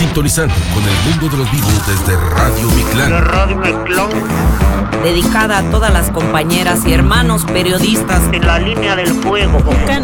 sintonizando con el mundo de los vivos desde Radio Mictlán. La Radio Mictlán. Dedicada a todas las compañeras y hermanos periodistas en la línea del fuego.